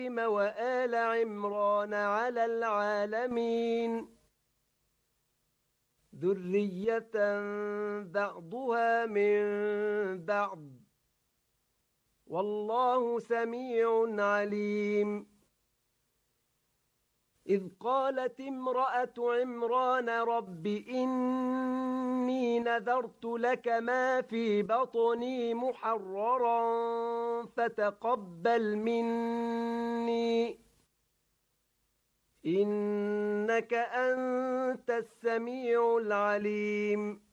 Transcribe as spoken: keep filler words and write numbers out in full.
وآل عمران على العالمين ذرية بعضها من بعض والله سميع عليم. إذ قالت امرأة عمران رب إني نذرت لك ما في بطني محررا فتقبل مني إنك أنت السميع العليم.